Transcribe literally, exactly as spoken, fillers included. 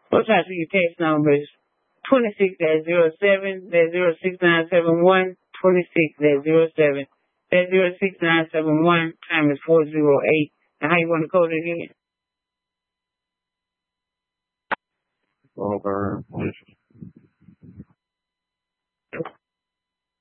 What's that for your text number is twenty-six dash zero seven dash zero six nine seven one, twenty-six dash zero seven dash zero six nine seven one, time is four zero eight. And how you want to code it again? Okay.